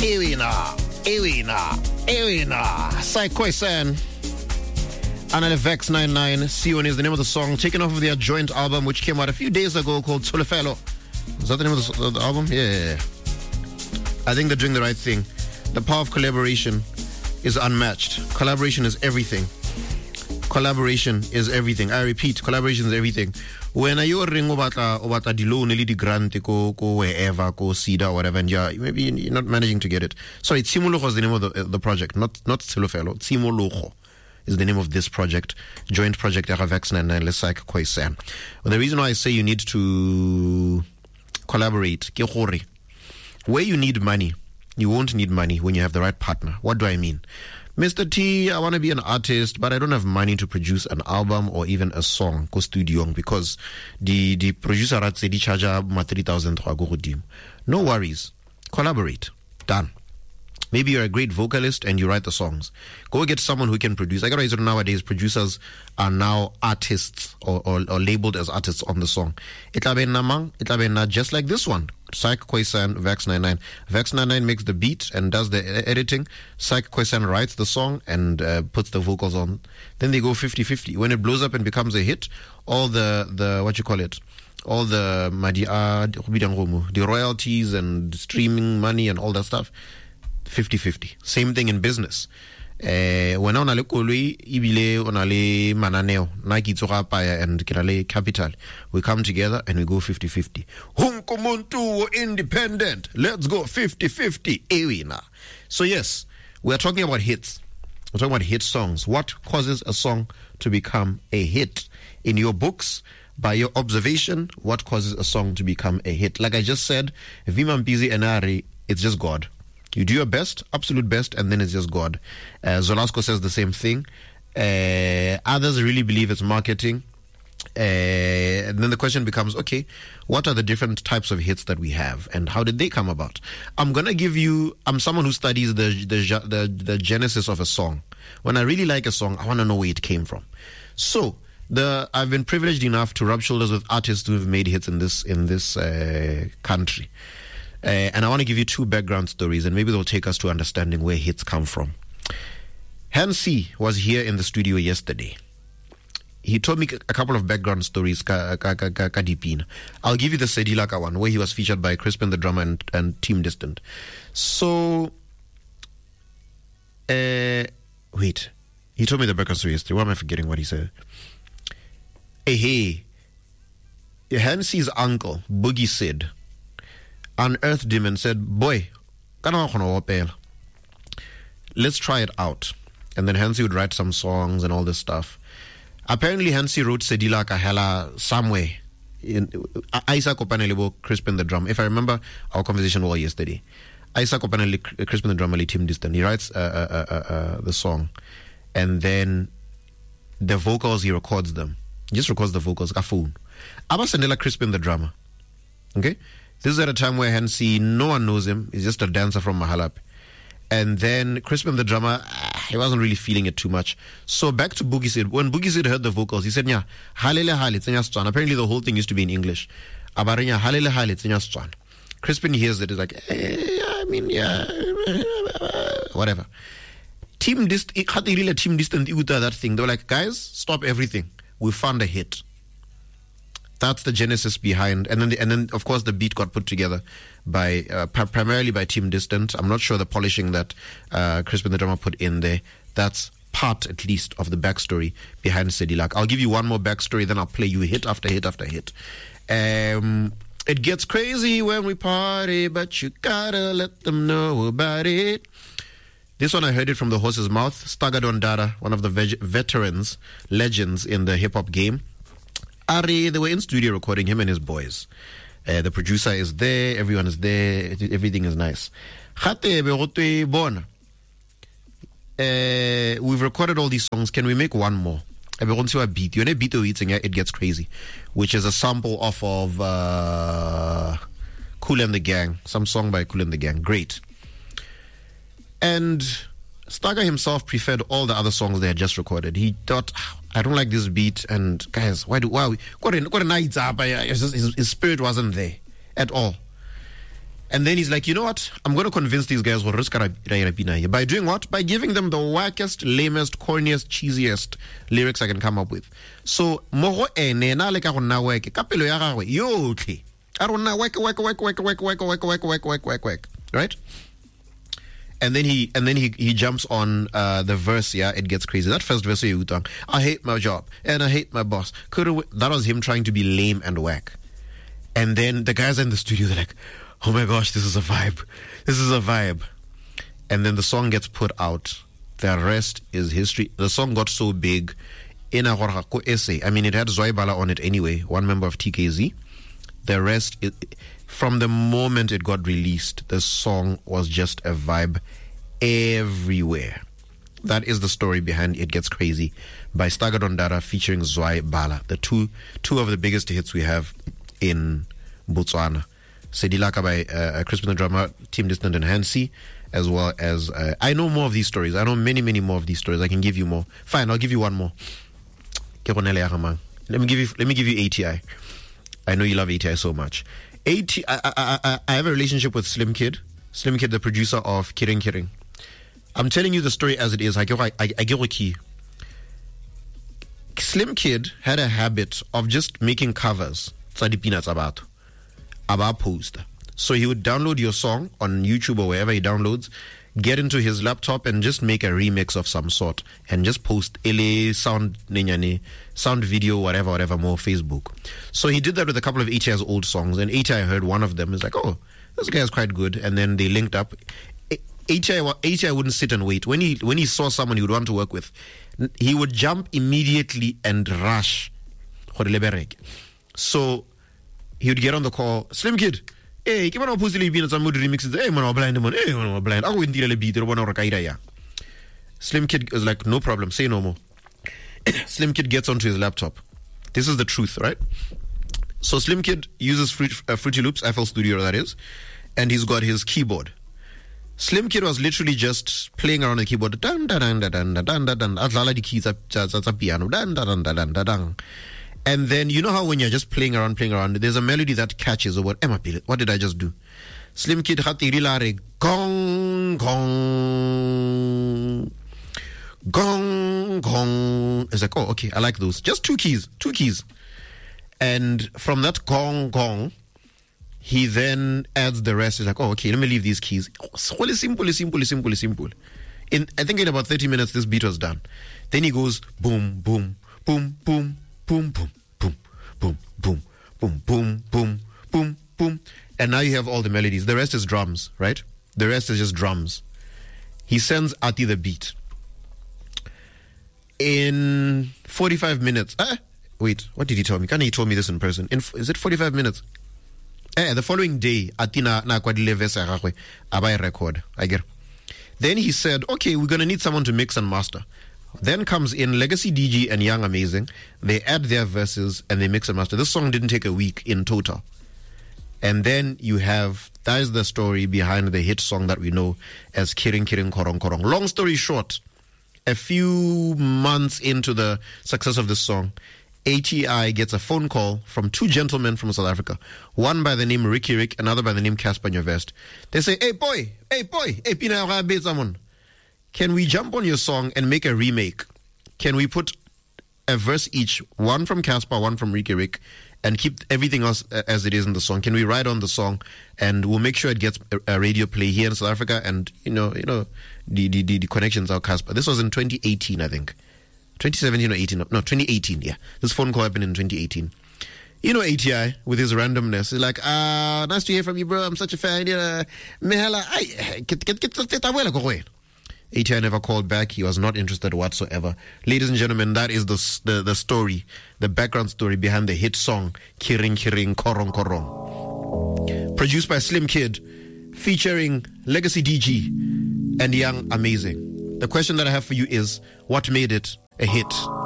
Ewina. Psychoisen. Anale Vex 99. Sion is the name of the song, taken off of their joint album, which came out a few days ago, called Solefelo. Is that the name of the album? Yeah. I think they're doing the right thing. The power of collaboration is unmatched. Collaboration is everything. Collaboration is everything. I repeat, collaboration is everything. When you ring about the loan, the grant, go wherever, go Cedar, whatever, and maybe you're not managing to get it. Sorry, Tsimologo is the name of the project, not Solefelo. Tsimologo is the name of this project, joint project Vex 99 Lesak Khoisan. Well, the reason why I say you need to collaborate, where you need money, you won't need money when you have the right partner. What do I mean? Mr. T, I want to be an artist, but I don't have money to produce an album or even a song go studio because the producer at said charge 3,000. No worries. Collaborate. Done. Maybe you're a great vocalist and you write the songs. Go get someone who can produce. I got to nowadays producers are now artists or labeled as artists on the song. Itla just like this one. Psych Khoisan, Vex 99. Vex 99 makes the beat and does the editing. Psych Khoisan writes the song and puts the vocals on. Then they go 50-50. When it blows up and becomes a hit, all the what you call it? All the royalties and streaming money and all that stuff, 50-50. Same thing in business. When on ale koloi ibile on ale mananeo na kitsoga paya and kirale capital, we come together and we go 50-50. Hunkumuntu independent, let's go 50-50. Ewina. So yes, we are talking about hits. We're talking about hit songs. What causes a song to become a hit? In your books, by your observation, what causes a song to become a hit? Like I just said, Vimampizi Enari, it's just God. You do your best, absolute best, and then it's just God. Zolasco says the same thing. Others really believe it's marketing. And then the question becomes, okay, what are the different types of hits that we have, and how did they come about? I'm someone who studies the genesis of a song. When I really like a song, I want to know where it came from. So I've been privileged enough to rub shoulders with artists who have made hits in this country. And I want to give you two background stories, and maybe they'll take us to understanding where hits come from. Hansi was here in the studio yesterday. He told me a couple of background stories. I'll give you the Sedilaka one, where he was featured by Crispin the drummer and Team Distant. So, wait. He told me the background story yesterday. Why am I forgetting what he said? Hey, Hansi's uncle, Boogie Sid, unearthed him and said, boy, let's try it out. And then Hansi would write some songs and all this stuff. Apparently Hansi wrote Sedila Kahela somewhere in Isa Kopanelibo Crispin the drum. If I remember our conversation well yesterday, Isa Kopaneli Crispin the drummer Tim Distant, he writes the song, and then the vocals he records them. He just records the vocals ka phone. Aba sendela Crispin the drummer. Okay? This is at a time where Hansi, no one knows him. He's just a dancer from Mahalapi. And then Crispin the drummer, he wasn't really feeling it too much. So back to Boogie Sid. When Boogie Sid heard the vocals, he said, "Nya, halele hale tsenya Setswana." Apparently the whole thing used to be in English. Abarenya halele hale tsenya Setswana. Crispin hears it, he's like, whatever. Team Distant, that thing. They were like, guys, stop everything. We found a hit. That's the genesis behind, and then of course the beat got put together by primarily by Team Distant. I'm not sure the polishing that Crispin the drummer put in there. That's part, at least, of the backstory behind Sedilak. I'll give you one more backstory, then I'll play you hit after hit after hit. It gets crazy when we party, but you gotta let them know about it. This one I heard it from the horse's mouth. Stagadon Dada, one of the veterans, legends in the hip hop game. Ari, they were in studio recording, him and his boys. The producer is there, everyone is there, everything is nice. We've recorded all these songs, can we make one more? Beat. It Gets Crazy, which is a sample off of Kool and the Gang, some song by Kool and the Gang. Great. And Staga himself preferred all the other songs they had just recorded. He thought, I don't like this beat, and guys, why his spirit wasn't there at all. And then he's like, you know what? I'm going to convince these guys by doing what? By giving them the wackest, lamest, corniest, cheesiest lyrics I can come up with. So, mogo ene na le ka go nna weke ka pelo ya gagwe yotlhe. A go nna weke, right? And then he jumps on the verse, yeah, it gets crazy. That first verse, I hate my job and I hate my boss. That was him trying to be lame and whack. And then the guys in the studio, they're like, oh my gosh, this is a vibe. This is a vibe. And then the song gets put out. The rest is history. The song got so big. I mean, it had Zwaai Bala on it anyway, one member of TKZ. The rest, from the moment it got released, the song was just a vibe everywhere. That is the story behind It Gets Crazy by Stagga Dara featuring Zwaai Bala. The two of the biggest hits we have in Botswana. Sedilaka by Crispin the Drummer, Team Distant and Hansi, as well as I know more of these stories. I know many more of these stories. I can give you more. Fine, I'll give you one more. Let me give you ATI. I know you love ATI so much. I have a relationship with Slim Kid, the producer of Kiring Kiring. I'm telling you the story as it is. I get a key. Slim Kid had a habit of just making covers. About post. So he would download your song on YouTube or wherever he downloads, get into his laptop and just make a remix of some sort and just post sound video, whatever, more Facebook. So he did that with a couple of ATI's old songs, and ATI heard one of them. He's like, oh, this guy is quite good. And then they linked up. ATI wouldn't sit and wait. When he saw someone he would want to work with, he would jump immediately and rush. So he would get on the call, Slim Kid, hey, ke bona post le bina tsa mood remixes, hey man, blind man, hey man, blind. Ako intile le beat, re bona re kaida ya. Slim Kid is like, no problem, say no more. Slim Kid gets onto his laptop. This is the truth, right? So Slim Kid uses Fruity Loops, FL Studio that is, and he's got his keyboard. Slim Kid was literally just playing around the keyboard, dan dan dan dan dan dan dan, adlala di keys tsa piano, dan dan dan dan dan. And then, you know how when you're just playing around, there's a melody that catches over. What did I just do? Slim Kid hatirilare gong gong gong gong. It's like, oh, okay, I like those. Just two keys. And from that gong gong, he then adds the rest. He's like, oh, okay, let me leave these keys. Really simple. I think in about 30 minutes, this beat was done. Then he goes boom, boom, boom, boom, boom, boom, boom, boom, boom, boom, boom, boom, boom, boom. And now you have all the melodies. The rest is drums, right? The rest is just drums. He sends Ati the beat. In 45 minutes. Wait, what did he tell me? He told me this in person. Is it 45 minutes? The following day, Ati na kwadile verse agagwe abai record. I get. Then he said, okay, we're going to need someone to mix and master. Then comes in Legacy DG and Young Amazing. They add their verses and they mix and master. This song didn't take a week in total. And then that is the story behind the hit song that we know as Kiring Kiring Korong Korong. Long story short, a few months into the success of this song, ATI gets a phone call from two gentlemen from South Africa. One by the name Ricky Rick, another by the name Casper Nyovest. They say, hey boy, Pina someone. Can we jump on your song and make a remake? Can we put a verse each, one from Casper, one from Ricky Rick, and keep everything else as it is in the song? Can we write on the song and we'll make sure it gets a radio play here in South Africa, and you know the connections are Casper. This was in 2018, I think. 2017 or 18. No, 2018, yeah. This phone call happened in 2018. You know ATI with his randomness. He's like, nice to hear from you, bro. I'm such a fan. ATI never called back. He was not interested whatsoever. Ladies and gentlemen, that is the story, the background story behind the hit song Kiring Kiring Korong Korong. Produced by Slim Kid, featuring Legacy DG and Young Amazing. The question that I have for you is, what made it a hit?